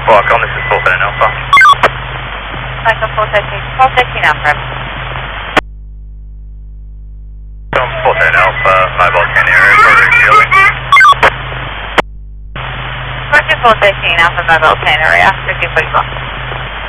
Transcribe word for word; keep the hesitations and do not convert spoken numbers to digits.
Welcome, this is four thirteen Alpha. Michael four thirteen, four thirteen Alpha. four thirteen Alpha, mobile ten area for refueling. Roger four thirteen Alpha, mobile ten area, fifteen forty-four.